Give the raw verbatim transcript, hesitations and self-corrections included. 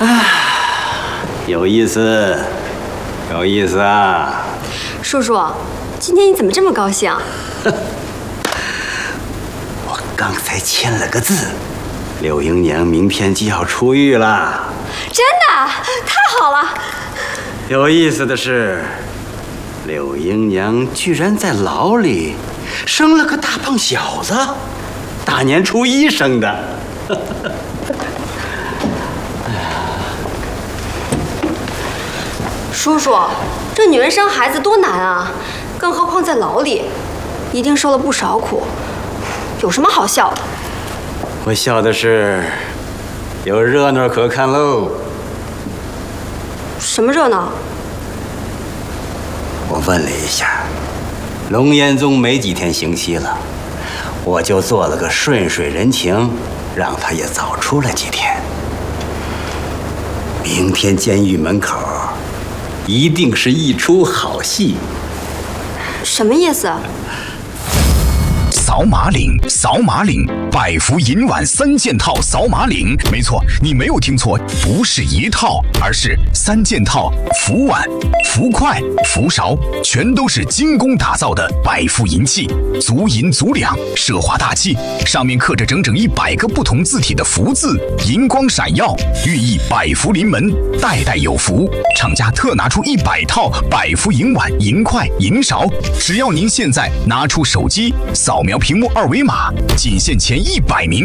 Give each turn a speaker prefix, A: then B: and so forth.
A: 啊，有意思，有意思啊！
B: 叔叔，今天你怎么这么高兴？
A: 我刚才签了个字，柳英娘明天就要出狱了。
B: 真的？太好了！
A: 有意思的是，柳英娘居然在牢里生了个大胖小子，大年初一生的。
B: 叔叔，这女人生孩子多难啊，更何况在牢里，一定受了不少苦。有什么好笑的？
A: 我笑的是，有热闹可看喽。
B: 什么热闹？
A: 我问了一下，龙延宗没几天刑期了，我就做了个顺水人情，让他也早出来几天。明天监狱门口一定是一出好戏。
B: 什么意思？
C: 扫码领，扫码领，百福银碗三件套扫码领。没错，你没有听错，不是一套，而是三件套，福碗、福筷、福勺，全都是精工打造的百福银器，足银足两，奢华大气，上面刻着整整一百个不同字体的福字，银光闪耀，寓意百福临门，代代有福。厂家特拿出一百套百福银碗、银筷、银勺，只要您现在拿出手机扫描屏幕二维码，仅限前一百名